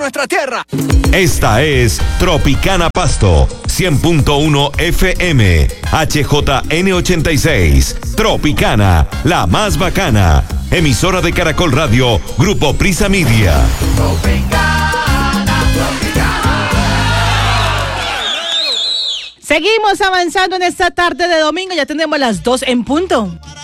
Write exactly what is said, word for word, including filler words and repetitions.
nuestra tierra. Esta es Tropicana Pasto, cien punto uno F M, H J N ochenta y seis. Tropicana, la más bacana. Emisora de Caracol Radio, Grupo Prisa Media. Tropicana, Tropicana. Seguimos avanzando en esta tarde de domingo, ya tenemos las dos en punto.